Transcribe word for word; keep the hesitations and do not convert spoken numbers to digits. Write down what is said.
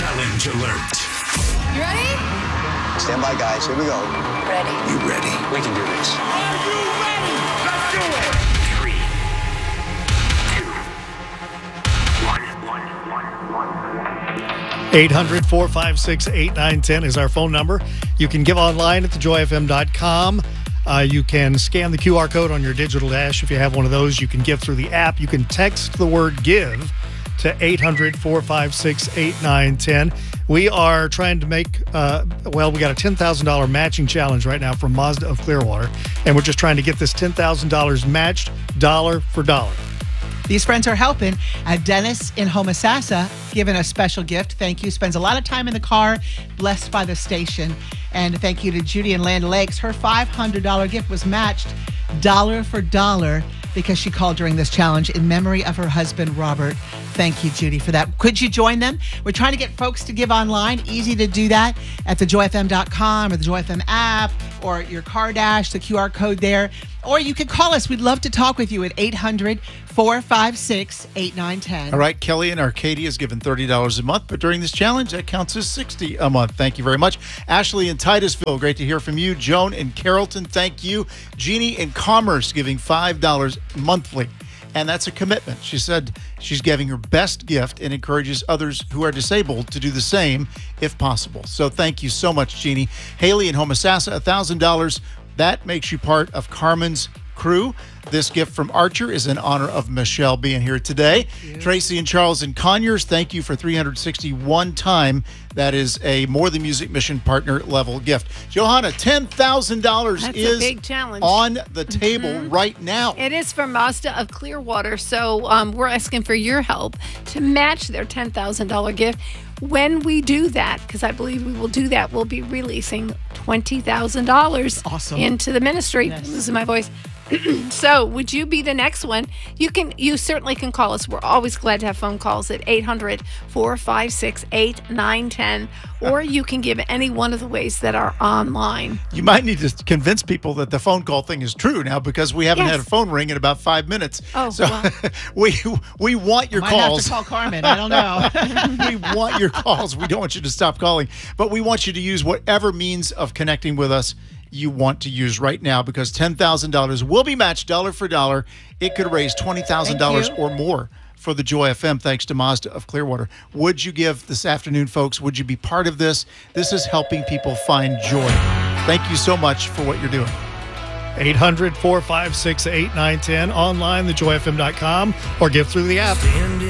Challenge alert. You ready? Stand by, guys. Here we go. Ready. You ready? We can do this. Are you ready? Let's do it. Three, two, one, one, one, one. eight hundred, four five six, eight nine one zero is our phone number. You can give online at the joy f m dot com. Uh, you can scan the Q R code on your digital dash if you have one of those. You can give through the app. You can text the word GIVE to eight hundred, four five six, eight nine one zero. We are trying to make, uh, well, we got a ten thousand dollars matching challenge right now from Mazda of Clearwater, and we're just trying to get this ten thousand dollars matched dollar for dollar. These friends are helping. Uh, Dennis in Homosassa giving a special gift. Thank you. Spends a lot of time in the car, blessed by the station. And thank you to Judy in Land Lakes. Her five hundred dollars gift was matched dollar for dollar because she called during this challenge in memory of her husband, Robert. Thank you, Judy, for that. Could you join them? We're trying to get folks to give online. Easy to do that at the joy f m dot com or the Joy F M app or your car dash, the Q R code there. Or you can call us. We'd love to talk with you at eight hundred, four five six, eight nine one zero. All right, Kelly in Arcadia is given thirty dollars a month, but during this challenge, that counts as sixty dollars a month. Thank you very much. Ashley in Titusville, great to hear from you. Joan in Carrollton, thank you. Jeannie in Commerce giving five dollars monthly. And that's a commitment. She said she's giving her best gift and encourages others who are disabled to do the same if possible. So thank you so much, Jeannie. Haley in Homosassa, one thousand dollars. That makes you part of Carmen's crew. This gift from Archer is in honor of Michelle being here today. Tracy and Charles in Conyers, thank you for three hundred sixty-one time. That is a More Than Music Mission partner level gift. Johanna, ten thousand dollars That's is a big challenge. on the table Mhm. right now. It is from Mazda of Clearwater, so um, we're asking for your help to match their ten thousand dollars gift. When we do that, because I believe we will do that, we'll be releasing twenty thousand dollars Awesome. into the ministry. Yes. Losing my voice. So would you be the next one? You can. You certainly can call us. We're always glad to have phone calls at eight hundred, four five six, eight nine one zero. Or you can give any one of the ways that are online. You might need to convince people that the phone call thing is true now because we haven't Yes. had a phone ring in about five minutes. Oh, so well. we we want your Might calls. have to call Carmen. I don't know. We want your calls. We don't want you to stop calling, but we want you to use whatever means of connecting with us you want to use right now because ten thousand dollars will be matched dollar for dollar. It could raise twenty thousand dollars Thank you. or more for the Joy F M thanks to Mazda of Clearwater. Would you give this afternoon, folks? Would you be part of this? This is helping people find joy. Thank you so much for what you're doing. eight hundred, four five six, eight nine one zero. Online, the joy f m dot com, or give through the app.